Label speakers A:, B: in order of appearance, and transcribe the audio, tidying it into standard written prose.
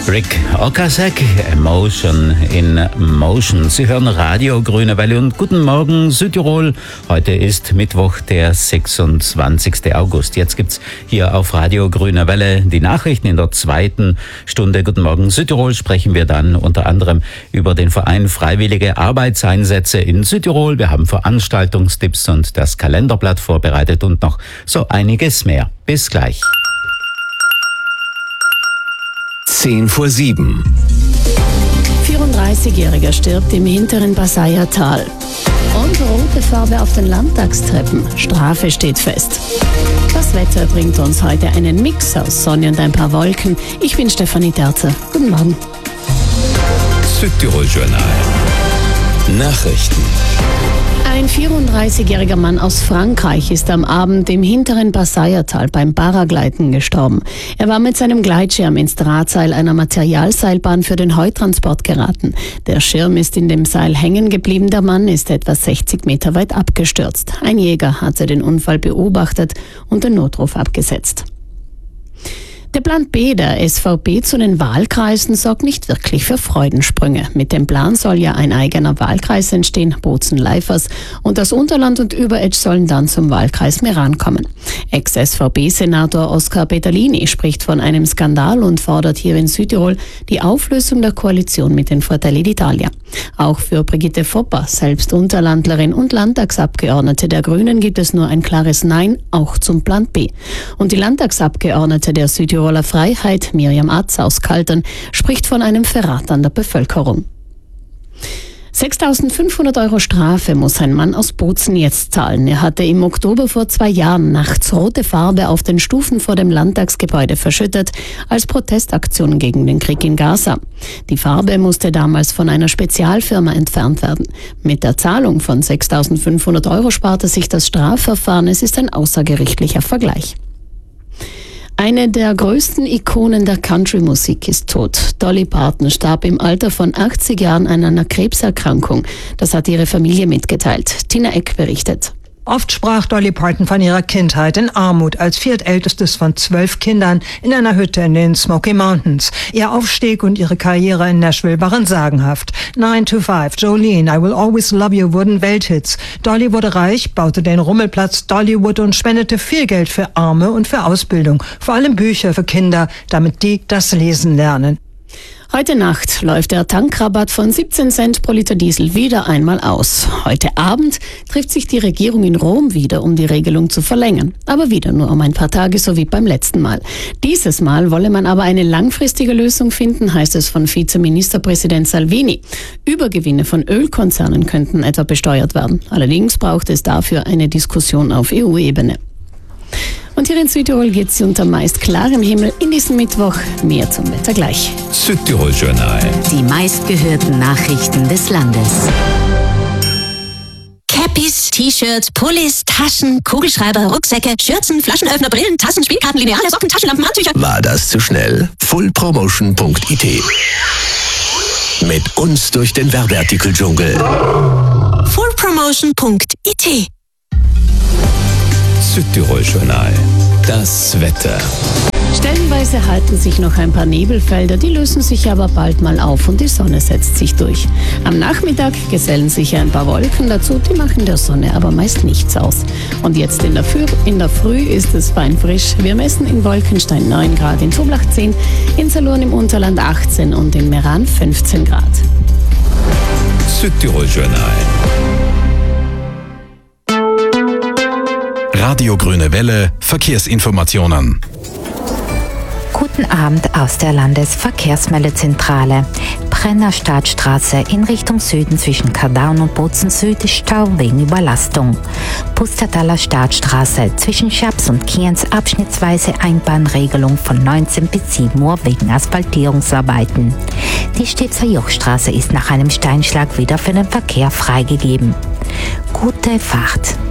A: Rick Ocasek, Emotion in Motion. Sie hören Radio Grüne Welle und guten Morgen Südtirol. Heute ist Mittwoch, der 26. August. Jetzt gibt's hier auf Radio Grüne Welle die Nachrichten in der zweiten Stunde. Guten Morgen Südtirol sprechen wir dann unter anderem über den Verein Freiwillige Arbeitseinsätze in Südtirol. Wir haben Veranstaltungstipps und das Kalenderblatt vorbereitet und noch so einiges mehr. Bis gleich.
B: 6:50.
C: 34-Jähriger stirbt im hinteren Passayer Tal. Und rote Farbe auf den Landtagstreppen. Strafe steht fest. Das Wetter bringt uns heute einen Mix aus Sonne und ein paar Wolken. Ich bin Stefanie Terzer. Guten Morgen.
B: Südtirol Journal. Nachrichten.
C: Ein 34-jähriger Mann aus Frankreich ist am Abend im hinteren Passayertal beim Paragleiten gestorben. Er war mit seinem Gleitschirm ins Drahtseil einer Materialseilbahn für den Heutransport geraten. Der Schirm ist in dem Seil hängen geblieben. Der Mann ist etwa 60 Meter weit abgestürzt. Ein Jäger hatte den Unfall beobachtet und den Notruf abgesetzt. Der Plan B der SVP zu den Wahlkreisen sorgt nicht wirklich für Freudensprünge. Mit dem Plan soll ja ein eigener Wahlkreis entstehen, Bozen-Leifers, und das Unterland und Überetsch sollen dann zum Wahlkreis Meran kommen. Ex-SVP-Senator Oskar Peterlini spricht von einem Skandal und fordert hier in Südtirol die Auflösung der Koalition mit den Fratelli d'Italia. Auch für Brigitte Fopper, selbst Unterlandlerin und Landtagsabgeordnete der Grünen, gibt es nur ein klares Nein, auch zum Plan B. Und die Landtagsabgeordnete der Südtiroler Freiheit, Miriam Atz aus Kaltern, spricht von einem Verrat an der Bevölkerung. 6.500 € Strafe muss ein Mann aus Bozen jetzt zahlen. Er hatte im Oktober vor 2 Jahren nachts rote Farbe auf den Stufen vor dem Landtagsgebäude verschüttet, als Protestaktion gegen den Krieg in Gaza. Die Farbe musste damals von einer Spezialfirma entfernt werden. Mit der Zahlung von 6.500 € sparte sich das Strafverfahren. Es ist ein außergerichtlicher Vergleich. Eine der größten Ikonen der Country-Musik ist tot. Dolly Parton starb im Alter von 80 Jahren an einer Krebserkrankung. Das hat ihre Familie mitgeteilt. Tina Eck berichtet.
D: Oft sprach Dolly Parton von ihrer Kindheit in Armut als viertältestes von 12 Kindern in einer Hütte in den Smoky Mountains. Ihr Aufstieg und ihre Karriere in Nashville waren sagenhaft. 9 to 5, Jolene, I Will Always Love You wurden Welthits. Dolly wurde reich, baute den Rummelplatz Dollywood und spendete viel Geld für Arme und für Ausbildung. Vor allem Bücher für Kinder, damit die das Lesen lernen.
C: Heute Nacht läuft der Tankrabatt von 17 Cent pro Liter Diesel wieder einmal aus. Heute Abend trifft sich die Regierung in Rom wieder, um die Regelung zu verlängern. Aber wieder nur um ein paar Tage, so wie beim letzten Mal. Dieses Mal wolle man aber eine langfristige Lösung finden, heißt es von Vizeministerpräsident Salvini. Übergewinne von Ölkonzernen könnten etwa besteuert werden. Allerdings braucht es dafür eine Diskussion auf EU-Ebene. Und hier in Südtirol geht es unter meist klarem Himmel in diesem Mittwoch. Mehr zum Wetter gleich.
B: Südtirol Journal.
E: Die meistgehörten Nachrichten des Landes. Cappies, T-Shirts, Pullis, Taschen, Kugelschreiber, Rucksäcke, Schürzen, Flaschenöffner, Brillen, Tassen, Spielkarten, Lineale, Socken, Taschenlampen, Handtücher.
B: War das zu schnell? Fullpromotion.it. Mit uns durch den Werbeartikel-Dschungel.
E: Fullpromotion.it.
B: Südtirol Journal. Das Wetter.
C: Stellenweise halten sich noch ein paar Nebelfelder, die lösen sich aber bald mal auf und die Sonne setzt sich durch. Am Nachmittag gesellen sich ein paar Wolken dazu, die machen der Sonne aber meist nichts aus. Und jetzt in der Früh ist es fein frisch. Wir messen in Wolkenstein 9 Grad, in Toblach 10, in Salurn im Unterland 18 und in Meran 15 Grad.
B: Südtirol Journal.
F: Radio Grüne Welle, Verkehrsinformationen.
G: Guten Abend aus der Landesverkehrsmeldezentrale. Brenner Stadtstraße in Richtung Süden zwischen Kardaun und Bozen Süd ist Stau wegen Überlastung. Pustertaler Stadtstraße zwischen Schaps und Kienz abschnittsweise Einbahnregelung von 19 bis 7 Uhr wegen Asphaltierungsarbeiten. Die Stitzer Jochstraße ist nach einem Steinschlag wieder für den Verkehr freigegeben. Gute Fahrt.